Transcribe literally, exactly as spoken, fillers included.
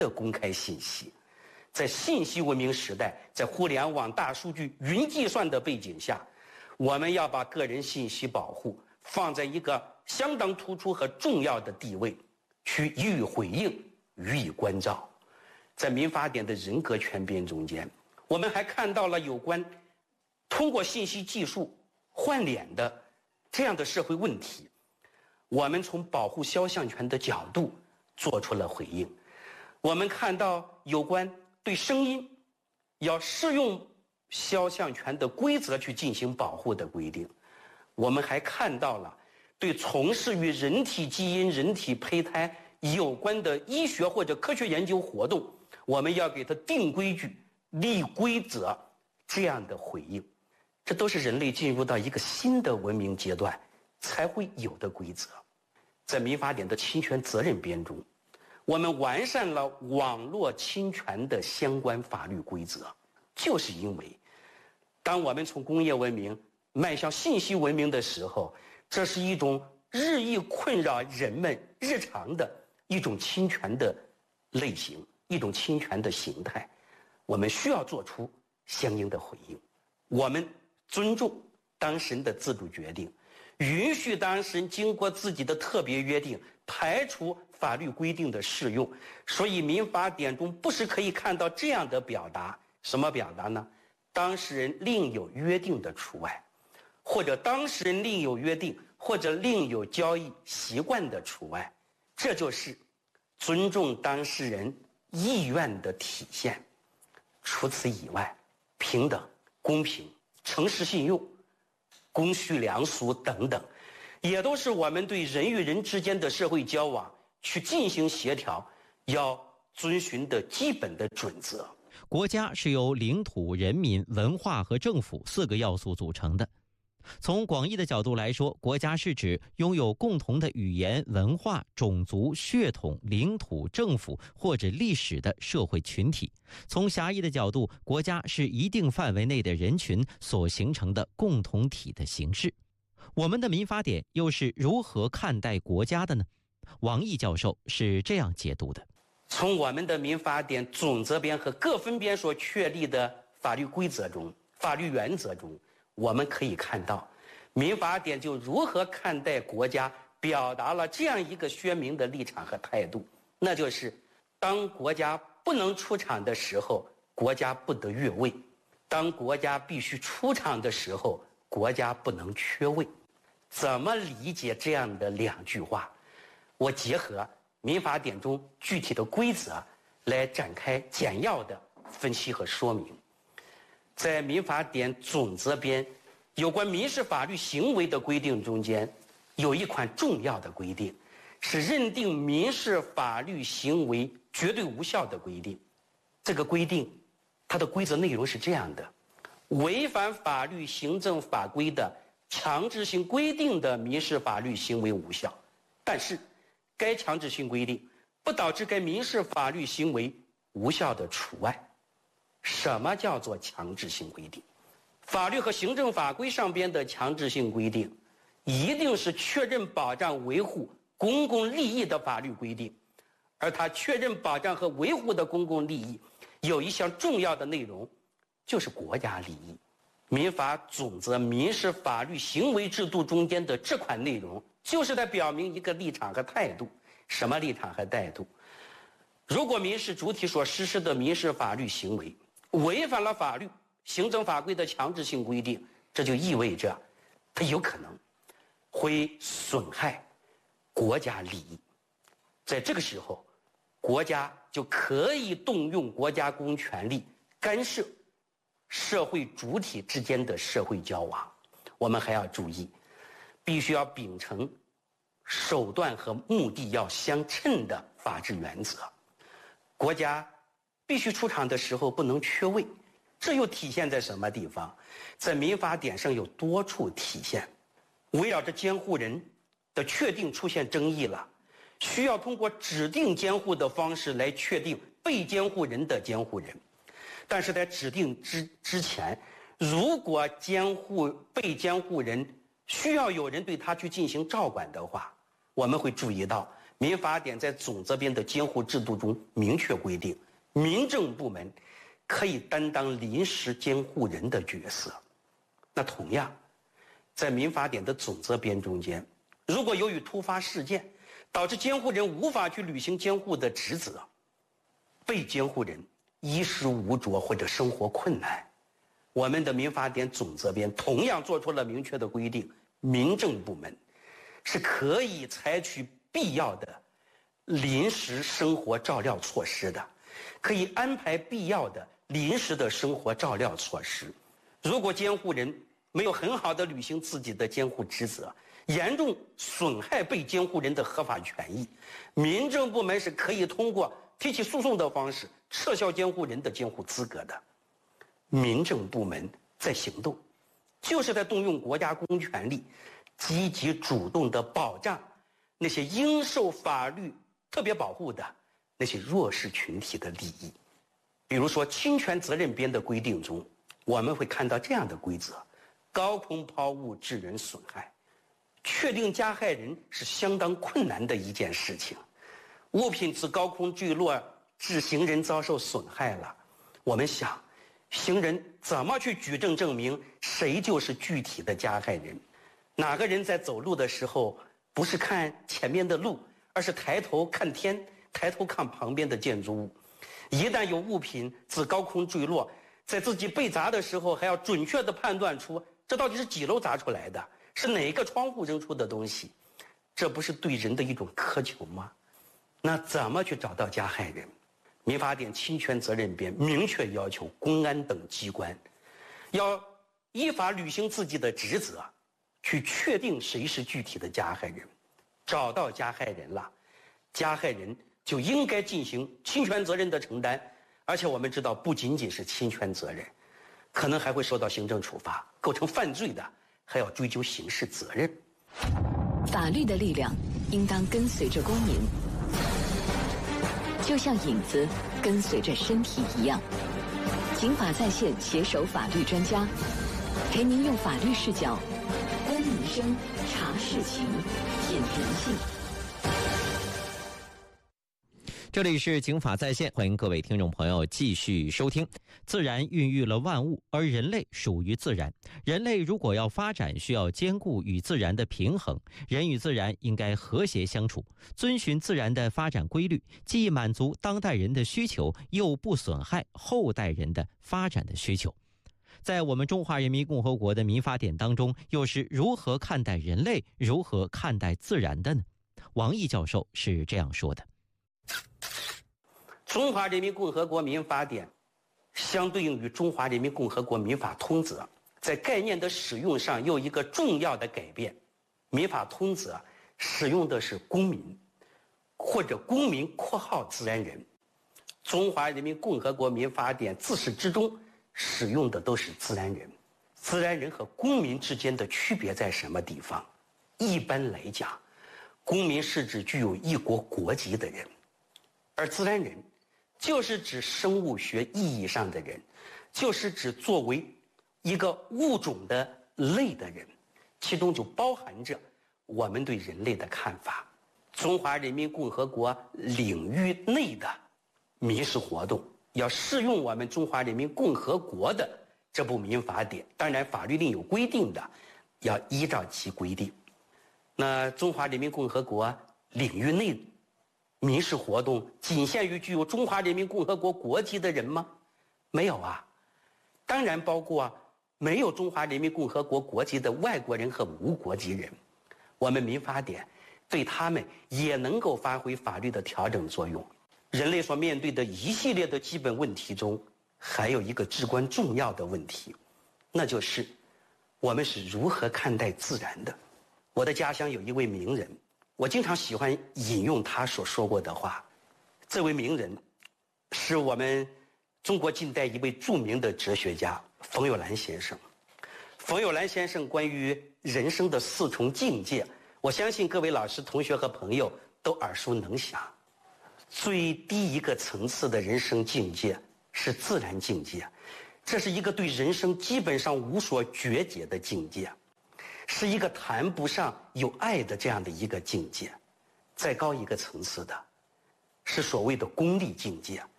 的公开信息。在信息文明时代，在互联网、大数据、云计算的背景下，我们要把个人信息保护放在一个相当突出和重要的地位，去予以回应，予以关照。在民法典的人格权编中间，我们还看到了有关通过信息技术换脸的这样的社会问题。我们从保护肖像权的角度做出了回应。我们看到有关对声音要适用肖像权的规则去进行保护的规定。我们还看到了对从事与人体基因、人体胚胎有关的医学或者科学研究活动，我们要给它定规矩、立规则这样的回应。这都是人类进入到一个新的文明阶段才会有的规则。在民法典的侵权责任编中，我们完善了网络侵权的相关法律规则，就是因为当我们从工业文明迈向信息文明的时候，这是一种日益困扰人们日常的一种侵权的类型，一种侵权的形态，我们需要做出相应的回应。我们尊重当事人的自主决定，允许当事人经过自己的特别约定排除法律规定的适用。所以民法典中不时可以看到这样的表达。什么表达呢？当事人另有约定的除外，或者当事人另有约定或者另有交易习惯的除外。这就是尊重当事人意愿的体现。除此以外，平等、公平、诚实信用、公序良俗等等，也都是我们对人与人之间的社会交往去进行协调要遵循的基本的准则。 国家是由领土、人民、文化和政府四个要素组成的。从广义的角度来说，国家是指拥有共同的语言、文化、种族、血统、领土、政府或者历史的社会群体。从狭义的角度，国家是一定范围内的人群所形成的共同体的形式。我们的民法典又是如何看待国家的呢？王毅教授是这样解读的： 从我们的民法典总则编和各分编所确立的法律规则中、法律原则中，我们可以看到，民法典就如何看待国家，表达了这样一个鲜明的立场和态度，那就是当国家不能出场的时候，国家不得越位；当国家必须出场的时候，国家不能缺位。怎么理解这样的两句话？我结合民法典中具体的规则来展开简要的分析和说明。在民法典总则编有关民事法律行为的规定中间，有一款重要的规定，是认定民事法律行为绝对无效的规定。这个规定它的规则内容是这样的：违反法律行政法规的强制性规定的民事法律行为无效，但是该强制性规定不导致该民事法律行为无效的除外。什么叫做强制性规定？法律和行政法规上边的强制性规定，一定是确认保障维护公共利益的法律规定，而它确认保障和维护的公共利益有一项重要的内容，就是国家利益。民法总则民事法律行为制度中间的这款内容，就是在表明一个立场和态度。什么立场和态度？如果民事主体所实施的民事法律行为违反了法律、行政法规的强制性规定，这就意味着它有可能会损害国家利益。在这个时候，国家就可以动用国家公权力干涉社会主体之间的社会交往。我们还要注意，必须要秉承手段和目的要相称的法治原则。国家必须出场的时候不能缺位，这又体现在什么地方？在民法典上有多处体现。围绕着监护人的确定出现争议了，需要通过指定监护的方式来确定被监护人的监护人。但是在指定之之前，如果监护被监护人需要有人对他去进行照管的话，我们会注意到民法典在总责编的监护制度中明确规定，民政部门可以担当临时监护人的角色。那同样，在民法典的总责编中间，如果由于突发事件导致监护人无法去履行监护的职责，被监护人衣食无着或者生活困难，我们的民法典总责编同样做出了明确的规定，民政部门是可以采取必要的临时生活照料措施的，可以安排必要的临时的生活照料措施。如果监护人没有很好的履行自己的监护职责，严重损害被监护人的合法权益，民政部门是可以通过提起诉讼的方式撤销监护人的监护资格的。民政部门在行动，就是在动用国家公权力，积极主动地保障那些应受法律特别保护的那些弱势群体的利益。比如说侵权责任编的规定中，我们会看到这样的规则：高空抛物致人损害，确定加害人是相当困难的一件事情。物品自高空坠落致行人遭受损害了，我们想，行人怎么去举证证明谁就是具体的加害人？哪个人在走路的时候不是看前面的路，而是抬头看天，抬头看旁边的建筑物？一旦有物品自高空坠落，在自己被砸的时候还要准确地判断出这到底是几楼砸出来的，是哪个窗户扔出的东西，这不是对人的一种苛求吗？那怎么去找到加害人？民法典侵权责任编明确要求公安等机关要依法履行自己的职责，去确定谁是具体的加害人。找到加害人了，加害人就应该进行侵权责任的承担，而且我们知道，不仅仅是侵权责任，可能还会受到行政处罚，构成犯罪的还要追究刑事责任。 法律的力量应当跟随着光明，就像影子跟随着身体一样。警法在线携手法律专家，陪您用法律视角观民生、查事情、品人性。 这里是警法在线，欢迎各位听众朋友继续收听。自然孕育了万物，而人类属于自然。人类如果要发展，需要兼顾与自然的平衡。人与自然应该和谐相处，遵循自然的发展规律，既满足当代人的需求，又不损害后代人的发展的需求。在我们中华人民共和国的民法典当中，又是如何看待人类，如何看待自然的呢？王毅教授是这样说的： 中华人民共和国民法典相对应于中华人民共和国民法通则，在概念的使用上有一个重要的改变。民法通则使用的是公民或者公民（括号自然人），中华人民共和国民法典自始至终使用的都是自然人。自然人和公民之间的区别在什么地方？一般来讲，公民是指具有一国国籍的人，而自然人就是指生物学意义上的人，就是指作为一个物种的类的人，其中就包含着我们对人类的看法。中华人民共和国领域内的民事活动要适用我们中华人民共和国的这部民法典，当然法律另有规定的，要依照其规定。那中华人民共和国领域内民事活动仅限于具有中华人民共和国国籍的人吗？没有啊，当然包括没有中华人民共和国国籍的外国人和无国籍人。我们民法典对他们也能够发挥法律的调整作用。人类所面对的一系列的基本问题中，还有一个至关重要的问题，那就是我们是如何看待自然的。我的家乡有一位名人，我经常喜欢引用他所说过的话。这位名人是我们中国近代一位著名的哲学家冯友兰先生。冯友兰先生关于人生的四重境界，我相信各位老师、同学和朋友都耳熟能详。最低一个层次的人生境界是自然境界，这是一个对人生基本上无所决解的境界，是一个谈不上有爱的这样的一个境界。 再高一个层次的，是所谓的功利境界。